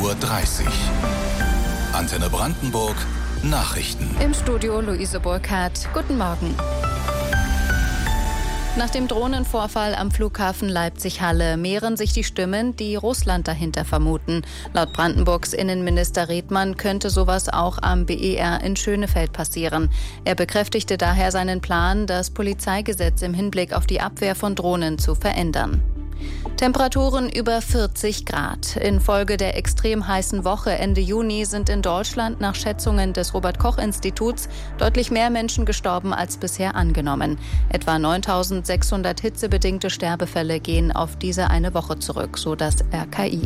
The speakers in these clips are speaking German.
Uhr. Antenne Brandenburg Nachrichten. Im Studio Luise Burkhardt. Guten Morgen. Nach dem Drohnenvorfall am Flughafen Leipzig-Halle mehren sich die Stimmen, die Russland dahinter vermuten. Laut Brandenburgs Innenminister Redmann könnte sowas auch am BER in Schönefeld passieren. Er bekräftigte daher seinen Plan, das Polizeigesetz im Hinblick auf die Abwehr von Drohnen zu verändern. Temperaturen über 40 Grad. Infolge der extrem heißen Woche Ende Juni sind in Deutschland nach Schätzungen des Robert-Koch-Instituts deutlich mehr Menschen gestorben als bisher angenommen. Etwa 9.600 hitzebedingte Sterbefälle gehen auf diese eine Woche zurück, so das RKI.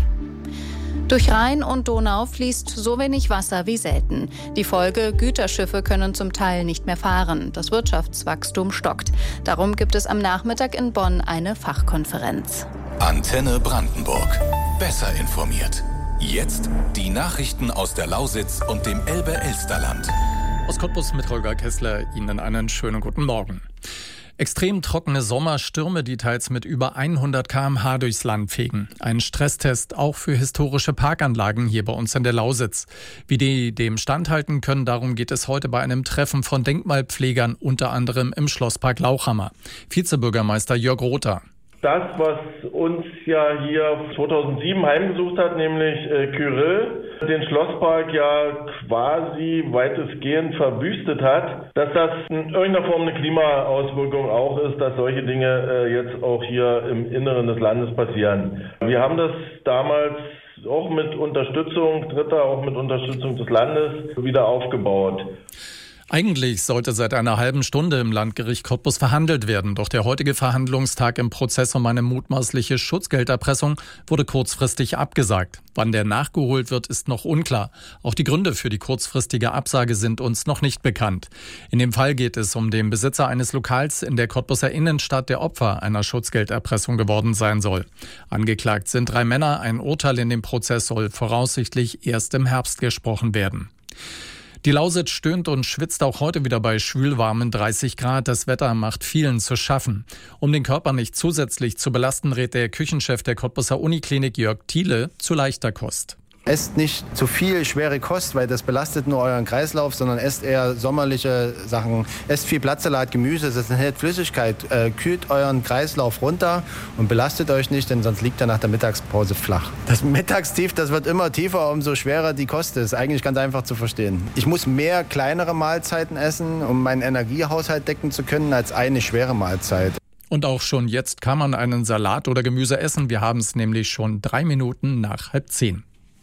Durch Rhein und Donau fließt so wenig Wasser wie selten. Die Folge: Güterschiffe können zum Teil nicht mehr fahren. Das Wirtschaftswachstum stockt. Darum gibt es am Nachmittag in Bonn eine Fachkonferenz. Antenne Brandenburg. Besser informiert. Jetzt die Nachrichten aus der Lausitz und dem Elbe-Elsterland. Aus Cottbus mit Holger Kessler. Ihnen einen schönen guten Morgen. Extrem trockene Sommerstürme, die teils mit über 100 km/h durchs Land fegen. Ein Stresstest auch für historische Parkanlagen hier bei uns in der Lausitz. Wie die dem standhalten können, darum geht es heute bei einem Treffen von Denkmalpflegern, unter anderem im Schlosspark Lauchhammer. Vizebürgermeister Jörg Rother. Das, was uns ja hier 2007 heimgesucht hat, nämlich Kyrill, den Schlosspark ja quasi weitestgehend verwüstet hat, dass das in irgendeiner Form eine Klimaauswirkung auch ist, dass solche Dinge jetzt auch hier im Inneren des Landes passieren. Wir haben das damals auch mit Unterstützung Dritter, auch mit Unterstützung des Landes wieder aufgebaut. Eigentlich sollte seit einer halben Stunde im Landgericht Cottbus verhandelt werden. Doch der heutige Verhandlungstag im Prozess um eine mutmaßliche Schutzgelderpressung wurde kurzfristig abgesagt. Wann der nachgeholt wird, ist noch unklar. Auch die Gründe für die kurzfristige Absage sind uns noch nicht bekannt. In dem Fall geht es um den Besitzer eines Lokals in der Cottbuser Innenstadt, der Opfer einer Schutzgelderpressung geworden sein soll. Angeklagt sind 3 Männer. Ein Urteil in dem Prozess soll voraussichtlich erst im Herbst gesprochen werden. Die Lausitz stöhnt und schwitzt auch heute wieder bei schwülwarmen 30 Grad. Das Wetter macht vielen zu schaffen. Um den Körper nicht zusätzlich zu belasten, rät der Küchenchef der Cottbuser Uniklinik Jörg Thiele zu leichter Kost. Esst nicht zu viel schwere Kost, weil das belastet nur euren Kreislauf, sondern esst eher sommerliche Sachen. Esst viel Blattsalat, Gemüse, das enthält Flüssigkeit. Kühlt euren Kreislauf runter und belastet euch nicht, denn sonst liegt er nach der Mittagspause flach. Das Mittagstief, das wird immer tiefer, umso schwerer die Kost ist. Eigentlich ganz einfach zu verstehen. Ich muss mehr kleinere Mahlzeiten essen, um meinen Energiehaushalt decken zu können, als eine schwere Mahlzeit. Und auch schon jetzt kann man einen Salat oder Gemüse essen. Wir haben es nämlich schon 3 Minuten nach 9:30.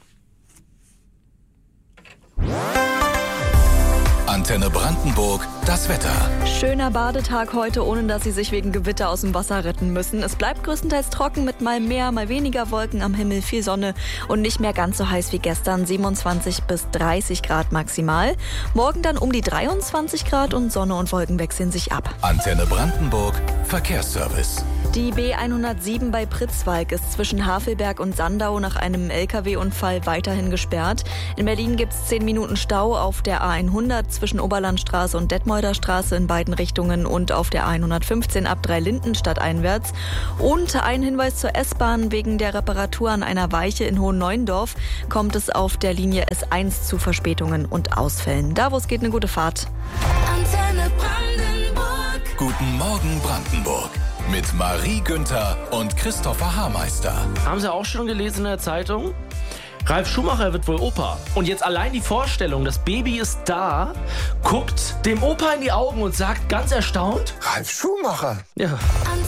Antenne Brandenburg, das Wetter. Schöner Badetag heute, ohne dass Sie sich wegen Gewitter aus dem Wasser retten müssen. Es bleibt größtenteils trocken mit mal mehr, mal weniger Wolken am Himmel, viel Sonne und nicht mehr ganz so heiß wie gestern, 27 bis 30 Grad maximal. Morgen dann um die 23 Grad und Sonne und Wolken wechseln sich ab. Antenne Brandenburg, Verkehrsservice. Die B107 bei Pritzwalk ist zwischen Havelberg und Sandau nach einem LKW-Unfall weiterhin gesperrt. In Berlin gibt es 10 Minuten Stau auf der A100 zwischen Oberlandstraße und Detmolder Straße in beiden Richtungen und auf der A115 ab Dreilinden stadteinwärts. Und ein Hinweis zur S-Bahn: Wegen der Reparatur an einer Weiche in Hohenneuendorf kommt es auf der Linie S1 zu Verspätungen und Ausfällen. Davos geht eine gute Fahrt. Antenne Brandenburg. Guten Morgen Brandenburg. Mit Marie Günther und Christopher Haarmeister. Haben Sie auch schon gelesen in der Zeitung? Ralf Schumacher wird wohl Opa. Und jetzt allein die Vorstellung, das Baby ist da, guckt dem Opa in die Augen und sagt ganz erstaunt: Ralf Schumacher? Ja.